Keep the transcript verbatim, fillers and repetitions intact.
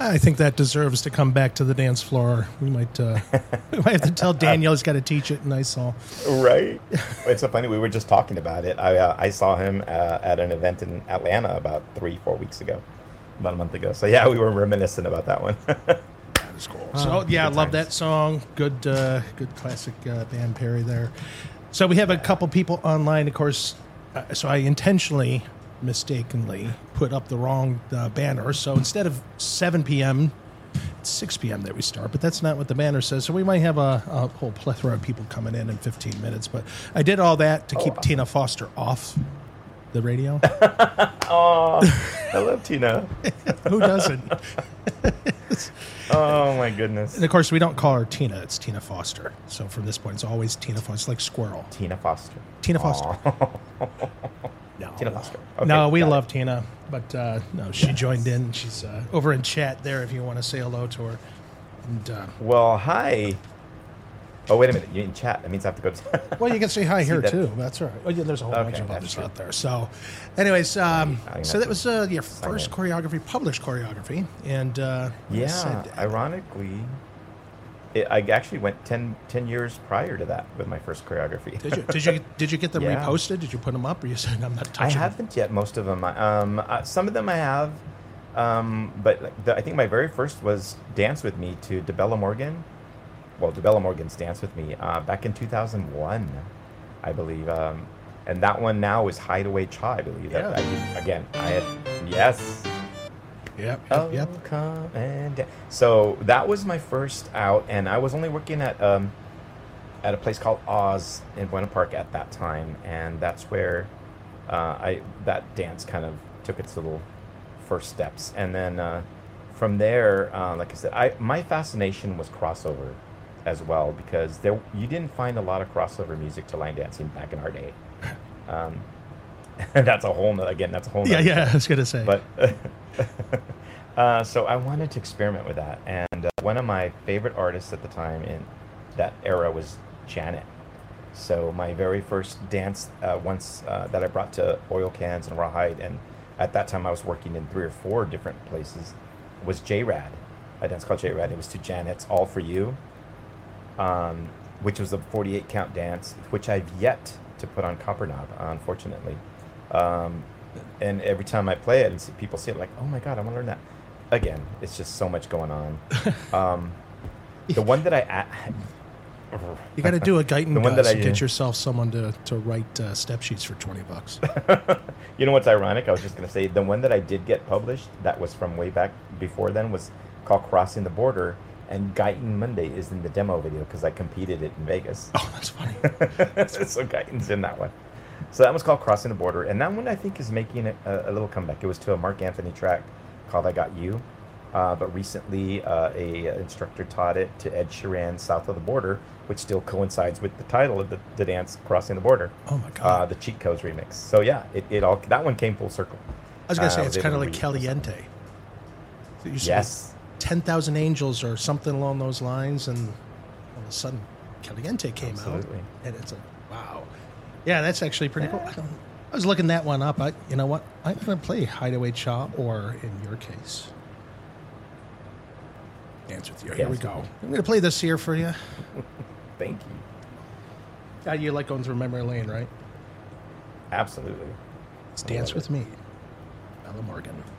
I think that deserves to come back to the dance floor. We might, uh, we might have to tell Daniel he's got to teach it in Isol. Right. It's so funny. We were just talking about it. I uh, I saw him uh, at an event in Atlanta about three, four weeks ago, about a month ago. So yeah, we were reminiscent about that one. That was cool. So Oh, yeah, I good love times. that song. Good, uh, good classic uh, Dan Perry there. So we have a couple people online, of course. Uh, so I intentionally, mistakenly, put up the wrong uh, banner. So instead of seven p.m., it's six p.m. that we start, but that's not what the banner says. So we might have a, a whole plethora of people coming in in fifteen minutes. But I did all that to Oh, keep awesome. Tina Foster off the radio. Oh, I love Tina. Who doesn't? Oh my goodness. And of course, we don't call her Tina. It's Tina Foster. So from this point, it's always Tina Foster. It's like Squirrel. Tina Foster. Tina Foster. Aw. No, Tina Foster. Okay, no, we got it. love Tina, but uh, no, she Yes. joined in. She's uh, over in chat there if you want to say hello to her. And uh, Well, hi. Oh, wait a minute. You're in chat. That means I have to go to... well, you can say hi See here that- too. That's all right. Oh, yeah, there's a whole bunch Okay, of that's others true. out there. So, anyways, um, I'm gonna so have that was to uh, your sign first in. choreography, published choreography, and uh, like I Yeah, said, ironically, it, I actually went ten, ten years prior to that with my first choreography. did you did you did you get them Yeah. reposted? Did you put them up, or you said I'm not touching? I them? haven't yet. Most of them. Um, uh, some of them I have, um, but like, the, I think my very first was Dance with Me to DeBella Morgan. Well, DeBella Morgan's Dance with Me uh, back in two thousand one, I believe. Um, and that one now is Hideaway Cha, I believe. That, Yeah. I did, again, I had yes. Yep. Oh, Yep. yep. come and dance. So that was my first out, and I was only working at um, at a place called Oz in Buena Park at that time, and that's where uh, I that dance kind of took its little first steps, and then uh, from there, uh, like I said, I my fascination was crossover as well, because there you didn't find a lot of crossover music to line dancing back in our day. Um, and that's a whole no- again that's a whole Yeah, nother yeah. I was gonna say. but uh, so I wanted to experiment with that, and uh, one of my favorite artists at the time in that era was Janet. So my very first dance, uh, once uh, that I brought to Oil Cans and Rawhide, and at that time I was working in three or four different places, was J-Rad, a dance called J-Rad. It was to Janet's All For You, um, which was a forty-eight count dance, which I've yet to put on Copper Knob, unfortunately. Um, and every time I play it and see people see it, like, oh my god, I want to learn that. Again, it's just so much going on. Um, the one that I a- You got to do a Guyton The one that Gus I and get did. yourself someone to, to write uh, step sheets for twenty bucks. You know what's ironic? I was just gonna say the one that I did get published, that was from way back before then, was called Crossing the Border, and Guyton Monday is in the demo video because I competed it in Vegas. Oh, that's funny. So Guyton's in that one. So that was called Crossing the Border, and that one I think is making a, a little comeback. It was to a Mark Anthony track called I Got You, uh, but recently uh, a instructor taught it to Ed Sheeran's South of the Border, which still coincides with the title of the, the dance, Crossing the Border. Oh my god. Uh, the Cheat Codes remix. So yeah, it, it all that one came full circle. I was gonna uh, say I it's was kind of able like to read this. Caliente. It used to be Yes. ten thousand Angels or something along those lines, and all of a sudden Caliente came Absolutely. out, and it's like, wow. Yeah, that's actually pretty cool. I, don't, I was looking that one up. I, you know what? I'm gonna play Hideaway Cha, or in your case, Dance with You. Here we Dance go. with You. I'm gonna play this here for you. Thank you. Uh, you like going through memory lane, right? Absolutely. It's I Dance love with it. Me, Ella Morgan.